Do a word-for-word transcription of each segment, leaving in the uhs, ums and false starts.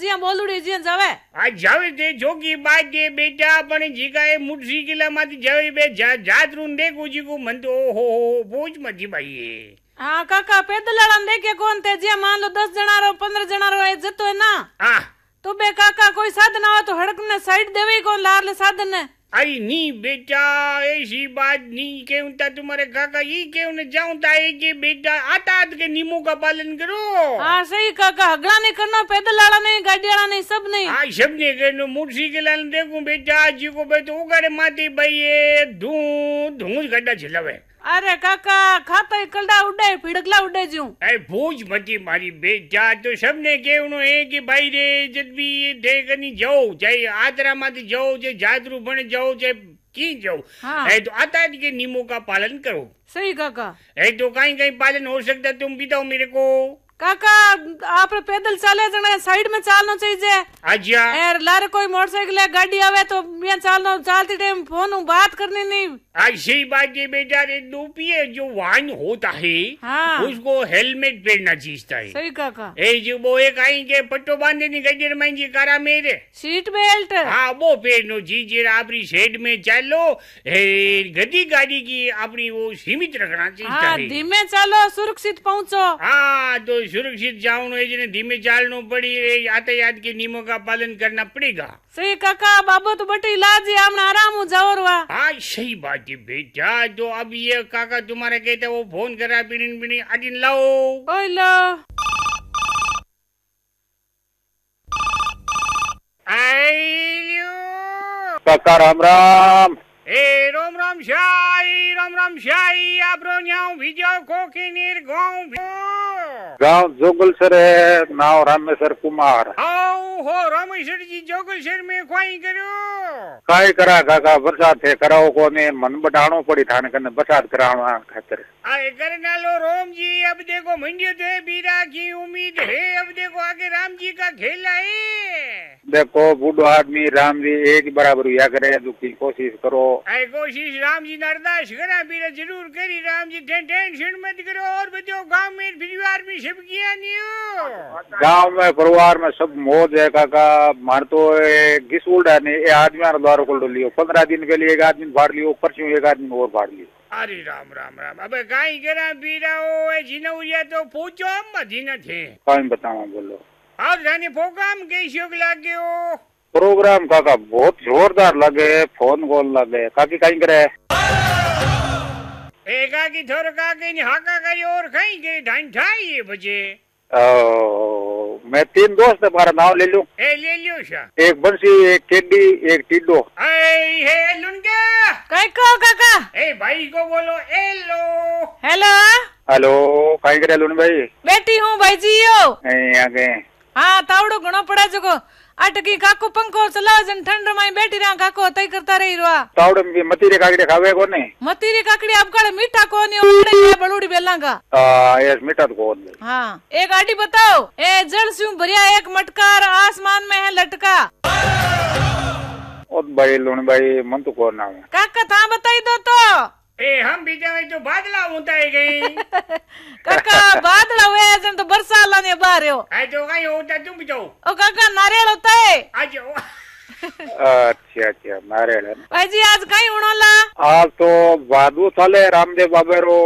जिया बोलुड़ी जिया जावे आ जावे ते जोगी बात दे बेटा पण जीका ए मोटरसाइकिल माथी जावे बे जा जातरून देखो जी को मन तो ओहो बोझ मती भाई हाँ काका पैदल आड़ा देखे कौन थे जिया मान लो दस जना रो पंद्रह जना रो जतो है ना हां तो बे काका कोई साधन आवे तो हड़क ने साइड देवे कौन लार ले साधन ने अरे नी बेटा ऐसी बात नहीं क्यों ता तुम्हारे काका ये क्यों न जाऊंता है कि बेटा आता के नियमों का पालन करो। हाँ सही काका हगड़ा नहीं करना पैदल आड़ा नहीं गाड़ी आड़ा नहीं सब नहीं हाँ सब नहीं करना मोटरसाइकिल देखूं बेटा जी को बे तो उगाड़े माथे भाई धू धूज गड्ढा छिलावे अरे काका खाता कलडा उड़े फिड़कला उड़े जू अरे भूज मती मारी बेटा तो सबने केवनो है कि भाई रे जब भी दे कनी जाओ चाहे आदरा माथी जाओ चाहे जादरू बन जाओ चाहे की जाओ हाँ। है तो आता के नियमों का पालन करो। सही काका है तो कहीं कहीं पालन हो सकता तुम बताओ मेरे को। काका आप पैदल चले जना साइड में चालना चाहिए अच्छा यार लारे कोई मोटरसाइकिल गाड़ी आवे तो यहाँ चालना चालते टाइम फोन बात करनी नहीं। ऐसी बात है बेटा रे डूपिए जो वाहन होता है हाँ। उसको हेलमेट पहनना चाहिए है। सही काका ए जो वो एक आई के पट्टो बांधे नहीं गड्ढे में जी कारा मेरे सीट बेल्ट हाँ वो पहनो जी जी अपनी शेड में चलो गड्डी गाड़ी की अपनी वो सीमित रखना चाहिए। हाँ धीमे चलो सुरक्षित पहुँचो। हाँ तो सुरक्षित जाऊन धीमे चालनो पड़ी यातायात के नियमों का पालन करना पड़ेगा। सही काका बाबू तो बटी इलाज हमने आराम हो जाओ रवा। हाँ सही बात है बेटा तो अब ये काका तुम्हारा कहते वो फोन करा पिनिन पिनी अटिन लाओ ओए लो आइलो काका राम राम ए राम राम शाही राम राम शाही आपरो न्याऊ भिजो खोखी नीर गाँव गाँव जोगलसर है नाव रामेश्वर कुमार। आओ हो रामेश्वर जी जोगलसर में खोई करो काय करा काका बरसात है कराओ को ने मन बटाणो पड़ी थाने कने बरसात करावना खातिर आए करना लो राम जी अब देखो मंडियो थे बीरा की उम्मीद है अब देखो आगे राम जी का खेला है। देखो बूढ़ो आदमी राम जी एक बराबर हुआ करे दुखी कोशिश करो आए कोशिश राम जी ने अरदास करा बीरा जरूर करी राम जी टेंशन मत करो और बताओ गांव में परिवार में सब किया नहीं हो गांव में परिवार में सब मौज है काका मार तो घिस उड़ा ने ये आदमी द्वारा को लियो पंद्रह दिन के लिए एक आदमी फाड़ लियो परसों एक आदमी और फाड़ लियो। अरे राम राम राम अबे काई करा बीरा ओ जिनौरिया तो पूछो मदीना थे कहीं बताओ बोलो और जाने प्रोग्राम कैसे लगे हो प्रोग्राम काका बहुत जोरदार लगे फोन कॉल लगे काकी कहीं करे एक आकी थोर काके ने हाका करी और कहीं के ढाई ढाई बजे मैं तीन दोस्त हमारा नाम ले लूं ए ले लियो शा एक बंसी एक टेडी एक टिड्डो ए हे लुंगा काय को काका ए भाई को बोलो हेलो हेलो हेलो कहीं करे लुन भाई बैठी हूँ भाई जी यो आगे हाँ तावड़ो घणो पड़ा जको अटकी काको पंखो चलाव जन ठंड में बैठी रहा काको तय करता रही रहा तावड़े में मतीरे काकड़े खावे को ने मतीरे काकड़ी अब काले मीठा को नहीं उड़े बलूड़ी बेलांगा आ यस मीठा तो को हाँ एक गाड़ी बताओ ए जल स्यू भरिया एक मटकार आसमान में है लटका ओ भाई लुन भाई मन तो को ना काका था बताई दो तो ए हम भी जावे तो बादला होता है गई काका बादल हुए जन तो बरसा लाने बाहर हो आई तो कहीं होता तुम बताओ ओ काका नारियल होता है आज अच्छा अच्छा नारियल है भाई जी आज कहीं उड़ोला आज तो बादू थाले रामदेव बाबे रो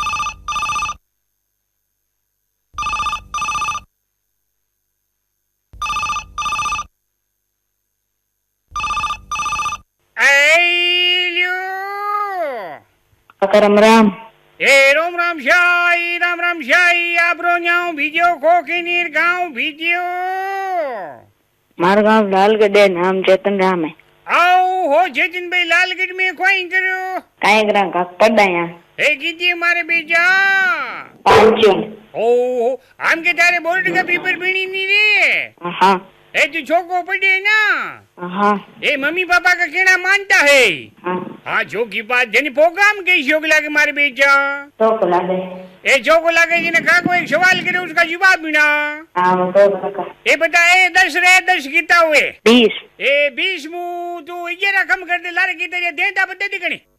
काका राम राम ए राम राम शाही राम राम शाही आपरो न्याऊ भिजो खोखी नीर गाँव भिजो मार गाँव लालगढ़ नाम चेतन राम है। आओ हो चेतन भाई लालगढ़ में खोई करो काई करा का पढ़ा यहाँ ए कीजिए मारे बेटा पांचों ओ हम के तारे बोर्ड का पेपर पढ़ी नहीं रे हाँ ए तू छोको पढ़े ना हाँ ए मम्मी पापा का कहना मानता है हाँ हाँ जो की बात जनी प्रोग्राम कैसी होगी लागे मारे बेटा तो कोला दे ए जो को लागे जी ने कहा को एक सवाल करे उसका जवाब बिना हाँ वो तो काका ए बता ए दस रे दस कितना हुए बीस ए बीस मु तू ग्यारह कम कर दे लारे की तेरे देता बता दी कनी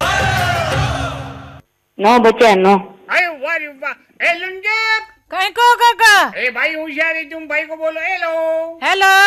नौ बचे नौ अरे वाह रे वाह ए लुंगे कहीं को काका ए भाई होशियार है तुम भाई को बोलो हेलो हेलो